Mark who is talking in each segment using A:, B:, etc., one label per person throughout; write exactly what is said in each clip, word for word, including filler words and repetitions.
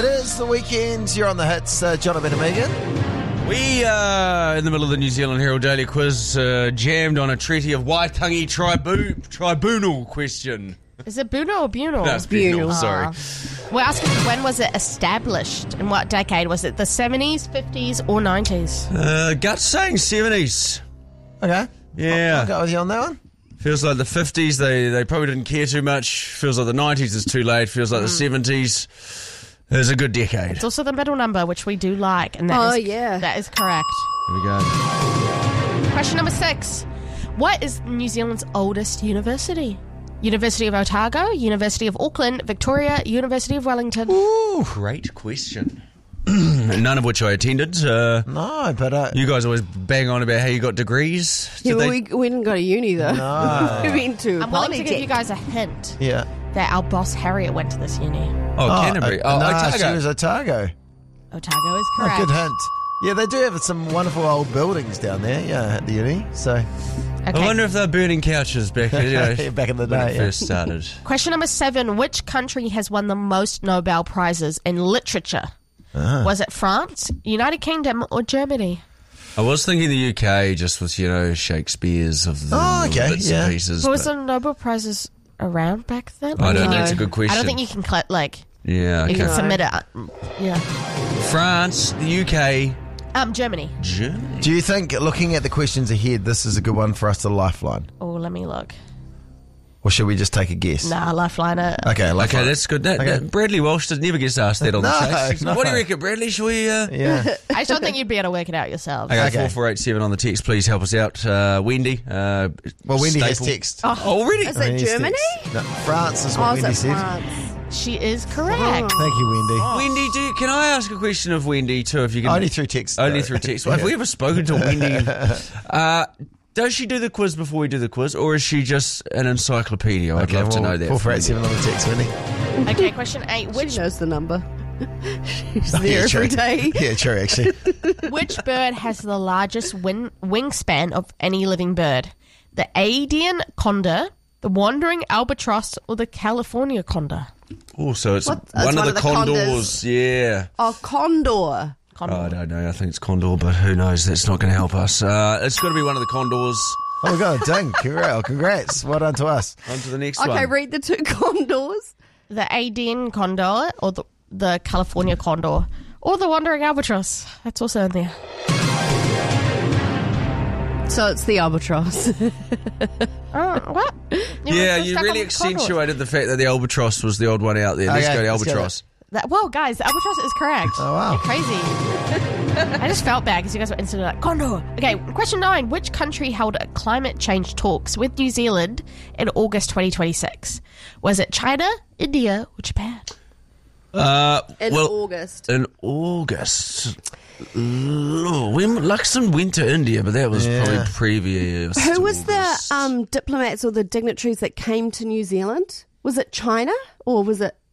A: It is the weekend. You're on the hits, uh, Jonathan and Megan.
B: We are in the middle of the New Zealand Herald Daily Quiz, uh, jammed on a Treaty of Waitangi tribu- tribunal question.
C: Is it Buno or Bunal?
B: No, it's Bunal,
C: Oh.
B: sorry.
C: We're asking when was it established? In what decade? Was it the seventies, fifties, or nineties?
B: Uh, gut saying seventies.
A: Okay.
B: Yeah.
A: I'll, I'll go with you on that one.
B: Feels like the fifties, they, they probably didn't care too much. Feels like the nineties is too late. Feels like the seventies is a good decade.
C: It's also the middle number, which we do like. And that
D: Oh,
C: is-
D: yeah.
C: That is correct.
B: Here we go.
C: Question number six. What is New Zealand's oldest university? University of Otago, University of Auckland, Victoria, University of Wellington.
B: Ooh, great question. None of which I attended. Uh,
A: No, but... Uh,
B: you guys always bang on about how you got degrees.
D: Yeah,
B: Did
D: well,
B: they-
D: we, we didn't go to uni though.
A: No.
D: we went to
C: I'm willing to give you
D: Polytech.
C: guys a hint
A: yeah.
C: that our boss Harriet went to this uni.
B: oh, Canterbury.
A: uh,
B: Oh,
A: no,
B: Otago.
A: she was Otago.
C: Otago is
A: Oh,
C: correct.
A: good hint. Yeah, they do have some wonderful old buildings down there, yeah, at the uni. So,
C: Okay.
B: I wonder if they're burning couches back, you know,
A: back in the
B: when
A: day.
B: it
A: Yeah.
B: first started.
C: Question number seven. Which country has won the most Nobel Prizes in literature?
A: Uh-huh.
C: Was it France, United Kingdom, or Germany?
B: I was thinking the U K, just with, you know, Shakespeare's of the
A: Oh, okay,
B: bits
A: yeah.
B: and pieces.
C: What was
B: but
C: the Nobel Prizes around back then?
B: I don't
C: Can
B: know.
C: you-
B: It's a good question.
C: I don't think you can cl- like
B: Yeah,
C: you
B: okay.
C: can submit it. uh, Yeah.
B: France, the U K,
C: Um, Germany.
B: Germany.
A: Do you think, looking at the questions ahead, this is a good one for us to lifeline?
C: Oh, let me look.
A: Or should we just take a guess?
C: Nah, lifeline it.
A: Okay, lifeline.
B: Okay, that's good. That,
A: Okay.
B: that- Bradley Walsh does, never gets asked that on
A: No,
B: the chase.
A: no.
B: What do you reckon, Bradley? Shall we... Uh...
A: Yeah.
C: I just don't think you'd be able to work it out yourself.
B: Okay,
A: Okay.
B: four four eight seven on the text. Please help us out. Uh, Wendy. Uh,
A: Well, Wendy has
B: staple-
A: text.
C: Oh,
B: Oh, already?
D: Is it
A: Wendy has
D: Germany?
A: text. No, France is what
D: Oh, is
A: Wendy
D: it
A: said.
D: France?
C: she is correct.
A: Thank you, Wendy.
B: Wendy, do you, can I ask a question of Wendy too? If you can,
A: Only through text.
B: Only
A: though.
B: through text. Have we ever spoken to Wendy? Uh, does she do the quiz before we do the quiz, or is she just an encyclopedia? I'd
A: Okay,
B: love to
A: well,
B: know that.
A: four four
B: from
A: eight seven on the text, Wendy.
C: Okay, question eight. Which
D: She knows the number. She's
A: Yeah,
D: there
A: true.
D: every day.
A: Yeah, true, actually.
C: which bird has the largest win- wingspan of any living bird? The Aegean condor, the wandering albatross, or the California condor?
B: Oh, so it's
D: What?
B: one,
D: It's
B: of the, condors.
D: condors.
B: Yeah.
D: Oh, condor.
C: Condor.
B: Oh, I don't know. I think it's condor, but who knows? That's not going to help us. Uh, it's got to be one of the condors.
A: Oh, my God, dang. Congrats. Congrats. Well done to us.
B: On to the next
D: Okay,
B: one.
D: read the two condors.
C: The Aegean condor, or the, the California condor, or the wandering albatross. That's also in there.
D: So it's the albatross.
C: Oh, what? You
B: Yeah,
C: were
B: you
C: stuck
B: really
C: on condor.
B: accentuated the fact that the albatross was the odd one out there. Let's
A: Okay,
B: go to
A: let's go
B: albatross.
C: That, whoa, guys, the albatross is correct.
A: Oh, wow.
C: You're crazy. I just felt bad because you guys were instantly like, condor. Okay, question nine. Which country held climate change talks with New Zealand in August twenty twenty-six? Was it China, India, or Japan?
B: Uh,
D: In
B: well,
D: August.
B: in August. Oh, we, Luxon went to India, but that was
A: Yeah.
B: probably previous.
D: Who
B: to
D: was the
B: August.
D: um, diplomats or the dignitaries that came to New Zealand? Was it China or was it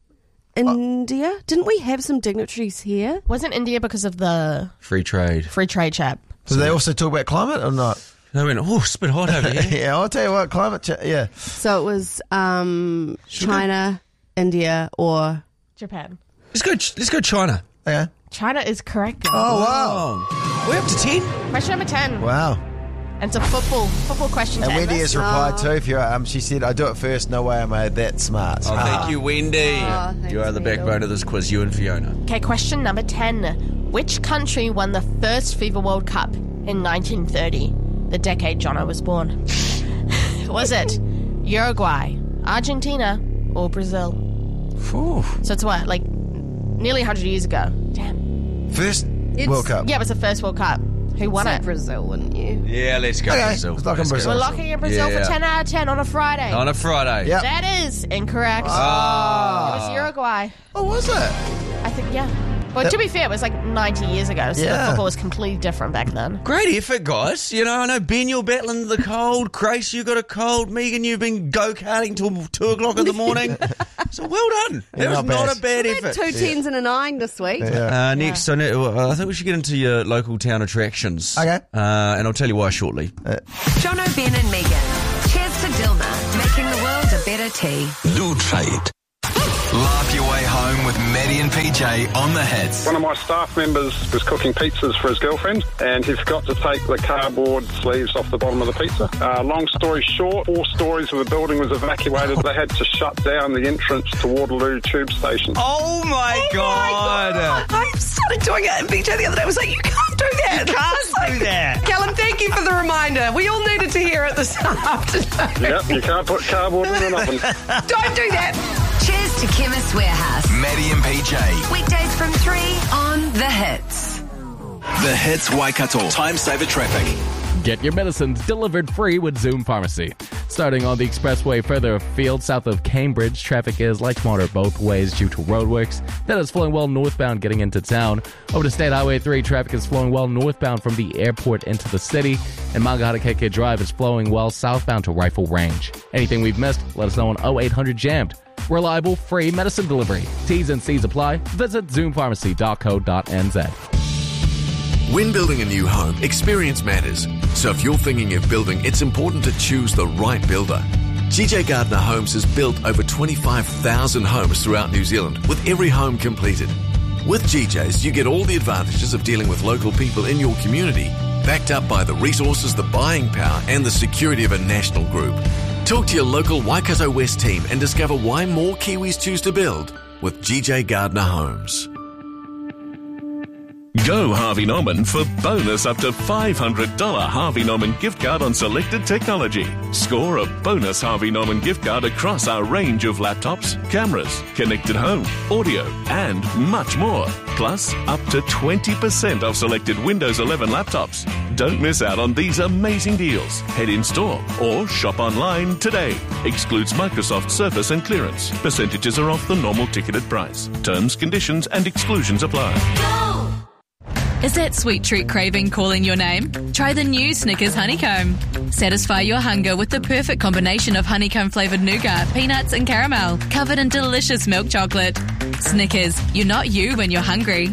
D: India? Didn't we have some dignitaries here?
C: Wasn't India because of the
B: free trade?
C: free trade chap?
A: Did they also talk about climate or not?
B: They went, oh, it's a bit hot over here.
A: Yeah, I'll tell you what, climate change, yeah.
D: So it was um, China, India, or
C: Japan.
B: Let's go. Let's go China.
A: Okay.
C: China is correct. guys.
A: Oh, wow.
B: Oh, we're up to ten.
C: Question number ten.
A: Wow.
C: And it's a football football question.
A: And
C: to end
A: Wendy
C: this.
A: has replied too. If you're, um, she said, "I do it first. No way am I that smart."
B: Oh, thank you, Wendy.
D: Oh, thanks,
B: you are the
D: Wendy.
B: backbone of this quiz. You and Fiona.
C: Okay, question number ten. Which country won the first FIFA World Cup in nineteen thirty, the decade Jono was born? Was it Uruguay, Argentina, or Brazil?
A: Whew.
C: So it's what, like nearly one hundred years ago? Damn.
A: First
D: It's-
A: World Cup.
C: Yeah, it was the first World Cup. Who won
D: say
C: it?
D: Brazil, wouldn't you?
B: Yeah, let's go
A: Okay,
B: Brazil.
A: let's lock in
B: Let's go.
A: Brazil.
C: We're locking in Brazil
B: Yeah.
C: for ten out of ten on a Friday.
B: On a Friday.
A: Yep.
C: That is incorrect.
B: Ah.
C: It was Uruguay.
A: Oh, was it?
C: I think, yeah. But to be fair, it was like ninety years ago, so
A: Yeah.
C: football was completely different back then.
B: Great effort, guys. You know, I know Ben, you're battling the cold. Grace, you got a cold. Megan, you've been go-karting till two o'clock in the morning. So well done. That
A: Yeah,
B: was
A: not
B: not
A: bad.
B: a bad
D: We had
B: effort.
D: two tens and a nine this week.
A: Yeah.
B: Uh, next, I, know, I think we should get into your local town attractions.
A: Okay.
B: Uh, and I'll tell you why shortly.
E: Jono, Ben and Megan. Cheers to Dilma, making the world a better tea.
F: Lou Trade. Laugh your way home with Maddie and P J on the hits.
G: One of my staff members was cooking pizzas for his girlfriend, and he forgot to take the cardboard sleeves off the bottom of the pizza. Uh, long story short, four stories of the building was evacuated. They had to shut down the entrance to Waterloo Tube Station.
B: Oh my
H: Oh
B: god!
H: my God. I started doing it, and B J the other day was like, you can't do that.
B: You can't do that.
H: Callum, thank you for the reminder. We all needed to hear it this afternoon.
G: Yep, you can't put cardboard in an oven.
H: Don't do that.
E: Cheers to Chemist Warehouse.
F: Maddie and P J.
E: Weekdays from three on The Hits.
F: The Hits Waikato. Time saver traffic.
I: Get your medicines delivered free with Zoom Pharmacy. Starting on the expressway further afield south of Cambridge, traffic is like smarter both ways due to roadworks. That is flowing well northbound getting into town. Over to State Highway three, traffic is flowing well northbound from the airport into the city. And Mangahara Drive is flowing well southbound to Rifle Range. Anything we've missed, let us know on oh eight hundred jammed. Reliable, free medicine delivery. T's and C's apply. Visit zoom pharmacy dot co dot n z.
J: When building a new home, experience matters. So if you're thinking of building, it's important to choose the right builder. G J Gardner Homes has built over twenty-five thousand homes throughout New Zealand, with every home completed. With G J's, you get all the advantages of dealing with local people in your community, backed up by the resources, the buying power, and the security of a national group. Talk to your local Waikato West team and discover why more Kiwis choose to build with G J Gardner Homes.
K: Go Harvey Norman for bonus up to five hundred dollars Harvey Norman gift card on selected technology. Score a bonus Harvey Norman gift card across our range of laptops, cameras, connected home, audio, and much more. Plus, up to twenty percent off selected Windows eleven laptops. Don't miss out on these amazing deals. Head in store or shop online today. Excludes Microsoft Surface and clearance. Percentages are off the normal ticketed price. Terms, conditions, and exclusions apply.
L: Go! Is that sweet treat craving calling your name? Try the new Snickers Honeycomb. Satisfy your hunger with the perfect combination of honeycomb-flavoured nougat, peanuts and caramel, covered in delicious milk chocolate. Snickers, you're not you when you're hungry.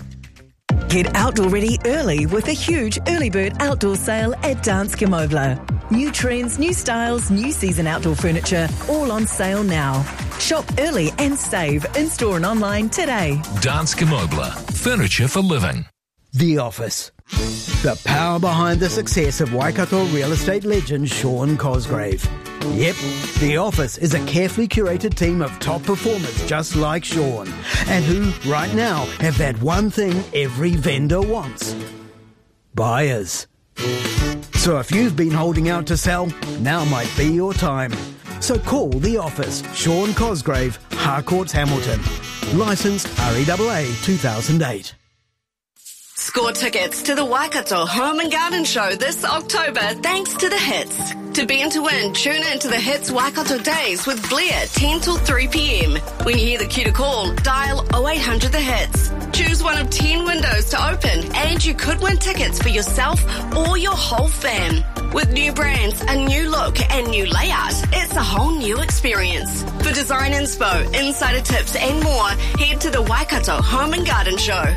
M: Get outdoor ready early with a huge early bird outdoor sale at Danske Møbler. New trends, new styles, new season outdoor furniture, all on sale now. Shop early and save in-store and online today.
N: Danske Møbler, furniture for living.
O: The Office. The power behind the success of Waikato real estate legend Sean Cosgrave. Yep, The Office is a carefully curated team of top performers just like Sean, and who, right now, have that one thing every vendor wants. Buyers. So if you've been holding out to sell, now might be your time. So call The Office, Sean Cosgrave, Harcourts Hamilton. Licensed R E A A two thousand eight.
P: Score tickets to the Waikato Home and Garden Show this October thanks to The Hits. To be in to win, tune in to The Hits Waikato Days with Blair, ten till three p.m. When you hear the cue to call, dial oh eight hundred the hits. Choose one of ten windows to open and you could win tickets for yourself or your whole fam. With new brands, a new look and new layout, it's a whole new experience. For design inspo, insider tips and more, head to the Waikato Home and Garden Show.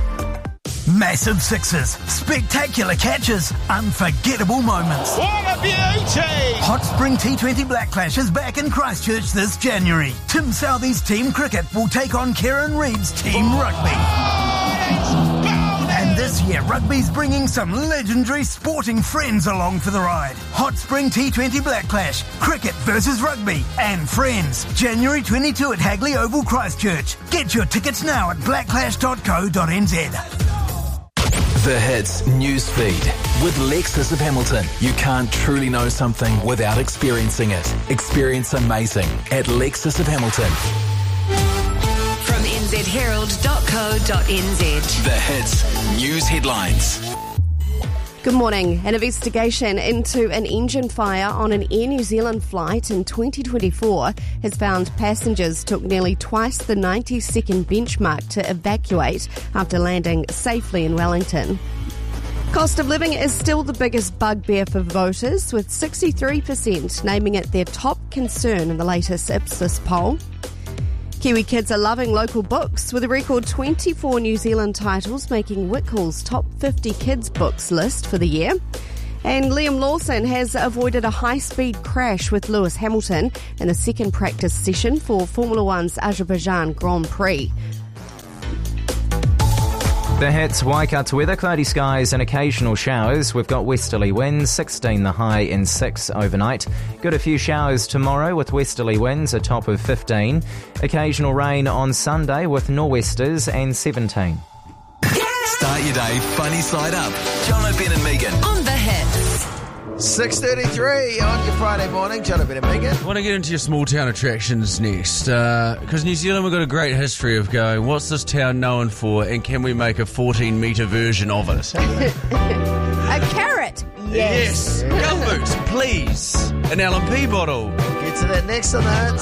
O: Massive sixes, spectacular catches, unforgettable moments.
Q: What a beauty!
O: Hot Spring T twenty Black Clash is back in Christchurch this January. Tim Southee's Team Cricket will take on Kieran Reid's Team Rugby. And this year, rugby's bringing some legendary sporting friends along for the ride. Hot Spring T twenty Black Clash, cricket versus rugby, and friends. January twenty-second at Hagley Oval, Christchurch. Get your tickets now at blackclash dot co dot n z.
F: The Hits news feed with Lexus of Hamilton. You can't truly know something without experiencing it. Experience amazing at Lexus of Hamilton.
E: From n z herald dot co dot n z.
F: The Hits news headlines.
D: Good morning. An investigation into an engine fire on an Air New Zealand flight in twenty twenty-four has found passengers took nearly twice the ninety second benchmark to evacuate after landing safely in Wellington. Cost of living is still the biggest bugbear for voters, with sixty-three percent naming it their top concern in the latest Ipsos poll. Kiwi kids are loving local books, with a record twenty-four New Zealand titles making Wickhall's top fifty kids books list for the year. And Liam Lawson has avoided a high-speed crash with Lewis Hamilton in the second practice session for Formula One's Azerbaijan Grand Prix.
Q: The Hits Waikato weather, cloudy skies and occasional showers. We've got westerly winds, sixteen the high and six overnight. Got a few showers tomorrow with westerly winds, a top of fifteen. Occasional rain on Sunday with nor'westers and seventeen.
F: Start your day funny side up. John O'Ben and Megan.
E: On the Hits.
A: six thirty-three on your Friday morning. John O'Ben and Megan.
B: I want to get into your small town attractions next, because uh, New Zealand, we've got a great history of going, what's this town known for, and can we make a fourteen metre version of it?
D: A carrot. Yes.
B: Yes. Gumboots, please. An L and P bottle.
A: Get to that next on that.